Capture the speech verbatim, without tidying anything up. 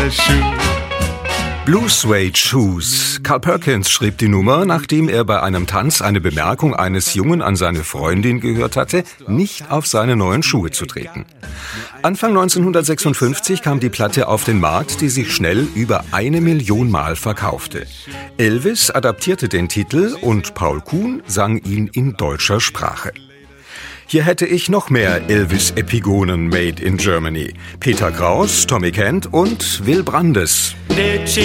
Suede Shoe. Blue Suede Shoes. Carl Perkins schrieb die Nummer, nachdem er bei einem Tanz eine Bemerkung eines Jungen an seine Freundin gehört hatte, nicht auf seine neuen Schuhe zu treten. Anfang neunzehnhundertsechsundfünfzig kam die Platte auf den Markt, die sich schnell über eine Million Mal verkaufte. Elvis adaptierte den Titel und Paul Kuhn sang ihn in deutscher Sprache. Hier hätte ich noch mehr Elvis-Epigonen made in Germany. Peter Kraus, Tommy Kent und Will Brandes. Did she